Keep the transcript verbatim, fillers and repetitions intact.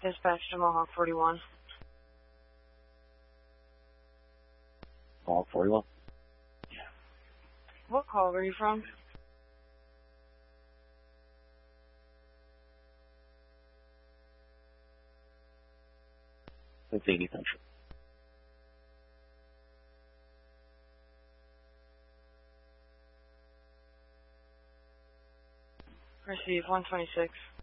Dispatch to Mohawk forty-one. Mohawk forty-one? What call were you from? It's eighty Central. Receive one twenty-six.